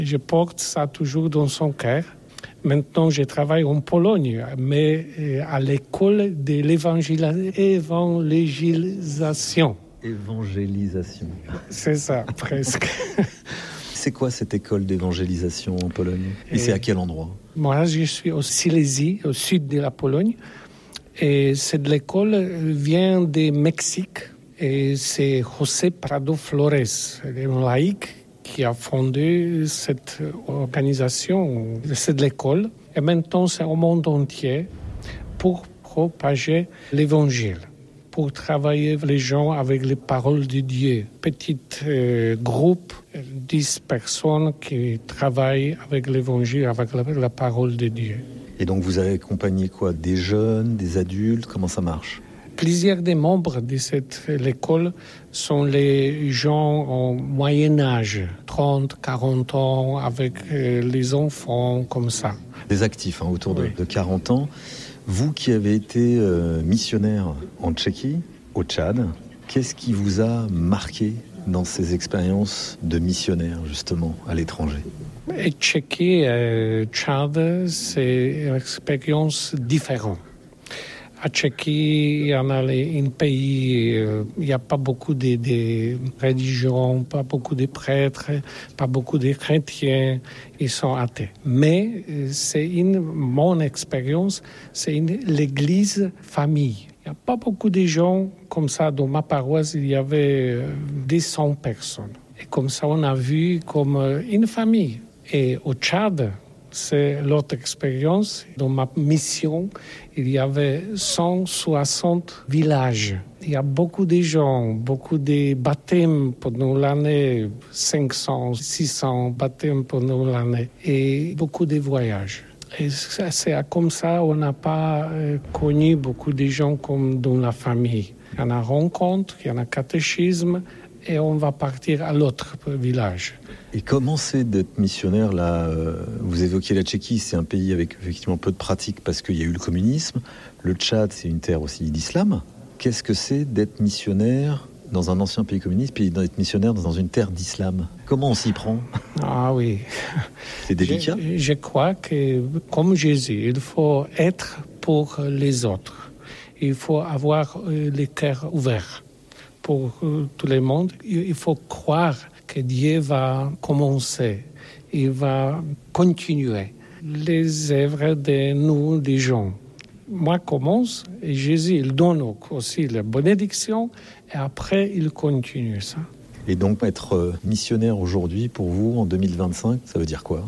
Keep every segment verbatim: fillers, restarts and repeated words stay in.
Je porte ça toujours dans son cœur. Maintenant, je travaille en Pologne, mais à l'école de l'évangélisation. Évangélisation. C'est ça, presque. C'est quoi cette école d'évangélisation en Pologne ? Et, et c'est à quel endroit ? Moi, je suis au Silésie, au sud de la Pologne. Et cette école vient du Mexique. Et c'est José Prado Flores, un laïc, qui a fondé cette organisation, cette école. Et maintenant, c'est au monde entier pour propager l'évangile, pour travailler les gens avec les paroles de Dieu. Petit euh, groupe, dix personnes qui travaillent avec l'évangile, avec la, la parole de Dieu. Et donc vous avez accompagné quoi ? Des jeunes, des adultes ? Comment ça marche ? Plusieurs des membres de cette école sont les gens au moyen âge, trente, quarante ans, avec euh, les enfants, comme ça. Des actifs, hein, autour de, oui. de quarante ans. Vous qui avez été euh, missionnaire en Tchéquie, au Tchad, qu'est-ce qui vous a marqué dans ces expériences de missionnaire, justement, à l'étranger ? Et Tchéquie et Tchad, c'est une expérience différente. À Tchéquie, il y en a un pays, euh, il n'y a pas beaucoup de, de religions, pas beaucoup de prêtres, pas beaucoup de chrétiens, ils sont athées. Mais c'est une, mon expérience, c'est une, l'église famille. Il n'y a pas beaucoup de gens comme ça. Dans ma paroisse, il y avait deux cents personnes. Et comme ça, on a vu comme une famille. Et au Tchad, c'est l'autre expérience. Dans ma mission, il y avait cent soixante villages. Il y a beaucoup de gens, beaucoup de baptêmes pendant l'année, cinq cents, six cents baptêmes pendant l'année, et beaucoup de voyages. Et c'est comme ça on n'a pas connu beaucoup de gens comme dans la famille. Il y en a rencontre, il y en a catéchisme, et on va partir à l'autre village. Et comment c'est d'être missionnaire là ? Vous évoquiez la Tchéquie, c'est un pays avec effectivement peu de pratiques parce qu'il y a eu le communisme. Le Tchad, c'est une terre aussi d'islam. Qu'est-ce que c'est d'être missionnaire dans un ancien pays communiste, puis d'être missionnaire dans une terre d'islam ? Comment on s'y prend ? Ah oui. C'est délicat ? Je, je crois que, comme Jésus, il faut être pour les autres. Il faut avoir le cœur ouvert pour tout le monde. Il faut croire que Dieu va commencer, il va continuer les œuvres de nous, des gens. Moi, commence, et Jésus, il donne aussi la bénédiction, et après, il continue ça. Et donc, être missionnaire aujourd'hui, pour vous, en deux mille vingt-cinq, ça veut dire quoi ?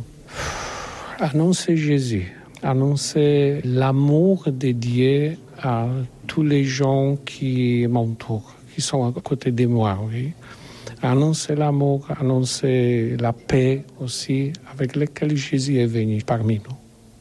Annoncer Jésus, annoncer l'amour de Dieu à tous les gens qui m'entourent, qui sont à côté de moi, oui. Annoncer l'amour, annoncer la paix aussi, avec laquelle Jésus est venu parmi nous.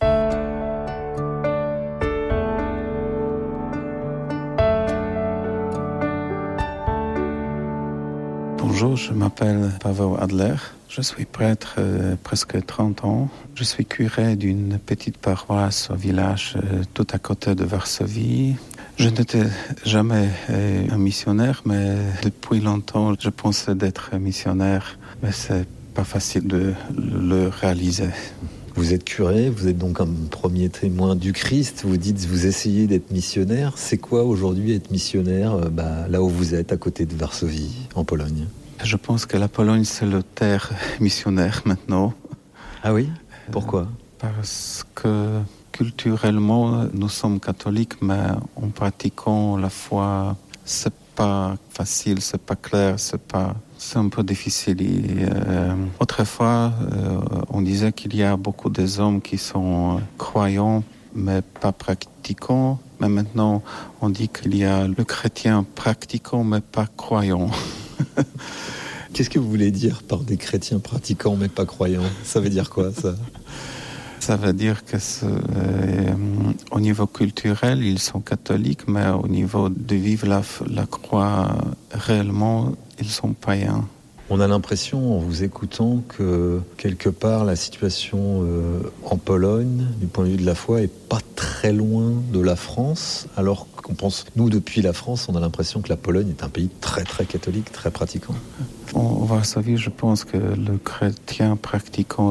Bonjour, je m'appelle Paweł Adler. Je suis prêtre euh, presque trente ans. Je suis curé d'une petite paroisse au village euh, tout à côté de Varsovie. Je n'étais jamais euh, un missionnaire, mais depuis longtemps, je pensais d'être missionnaire, mais c'est pas facile de le réaliser. Vous êtes curé, vous êtes donc un premier témoin du Christ, vous dites vous essayez d'être missionnaire. C'est quoi aujourd'hui être missionnaire euh, bah, là où vous êtes, à côté de Varsovie, en Pologne ? Je pense que la Pologne, c'est le terre missionnaire maintenant. Ah oui ? Pourquoi ? Parce que culturellement, nous sommes catholiques, mais en pratiquant la foi, c'est pas facile, c'est pas clair, c'est pas, c'est un peu difficile. Et, euh, autrefois, euh, on disait qu'il y a beaucoup des hommes qui sont croyants, mais pas pratiquants. Mais maintenant, on dit qu'il y a le chrétien pratiquant, mais pas croyant. Qu'est-ce que vous voulez dire par des chrétiens pratiquants mais pas croyants ? Ça veut dire quoi, ça ? Ça veut dire que euh, au niveau culturel, ils sont catholiques, mais au niveau de vivre la, la croix réellement, ils sont païens. On a l'impression, en vous écoutant, que quelque part, la situation euh, en Pologne, du point de vue de la foi, est pas très loin de la France, alors qu'on pense, nous, depuis la France, on a l'impression que la Pologne est un pays très, très catholique, très pratiquant. En Varsovie, je pense que le chrétien pratiquant